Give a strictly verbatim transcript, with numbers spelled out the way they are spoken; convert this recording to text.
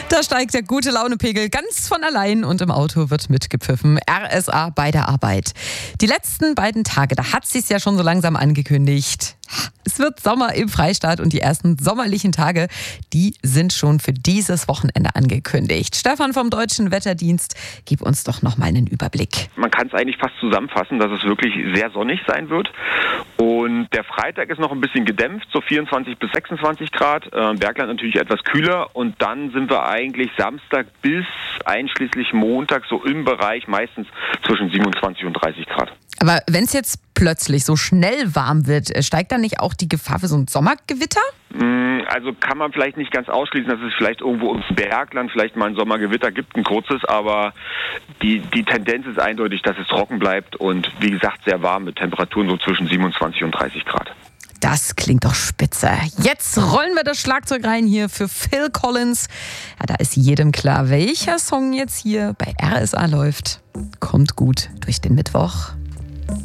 Da steigt der gute Launepegel ganz von allein und im Auto wird mitgepfiffen. R S A bei der Arbeit. Die letzten beiden Tage, da hat sich's ja schon so langsam angekündigt. Es wird Sommer im Freistaat und die ersten sommerlichen Tage, die sind schon für dieses Wochenende angekündigt. Stefan vom Deutschen Wetterdienst, gib uns doch noch mal einen Überblick. Man kann es eigentlich fast zusammenfassen, dass es wirklich sehr sonnig sein wird. Und der Freitag ist noch ein bisschen gedämpft, so vierundzwanzig bis sechsundzwanzig Grad. Äh, Bergland natürlich etwas kühler. Und dann sind wir eigentlich Samstag bis einschließlich Montag so im Bereich meistens zwischen siebenundzwanzig und dreißig Grad. Aber wenn es jetzt plötzlich so schnell warm wird, steigt dann nicht auch die Gefahr für so ein Sommergewitter? Also kann man vielleicht nicht ganz ausschließen, dass es vielleicht irgendwo ums Bergland vielleicht mal ein Sommergewitter gibt, ein kurzes, aber die, die Tendenz ist eindeutig, dass es trocken bleibt und wie gesagt sehr warm mit Temperaturen so zwischen siebenundzwanzig und dreißig Grad. Das klingt doch spitze. Jetzt rollen wir das Schlagzeug rein hier für Phil Collins. Ja, da ist jedem klar, welcher Song jetzt hier bei R S A läuft. Kommt gut durch den Mittwoch.